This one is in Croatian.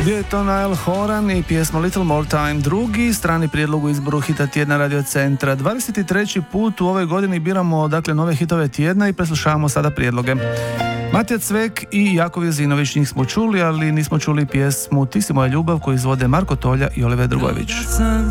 Bio je to Niall Horan i pjesma Little More Time, drugi strani prijedlog u izboru hita tjedna Radio Centra. 23. put u ovoj godini biramo dakle nove hitove tjedna i preslušavamo sada prijedloge. Matija Cvek i Jakov Jezinović, njih smo čuli, ali nismo čuli pjesmu Ti si moja ljubav koju izvode Marko Tolja i Oliver Drugojević.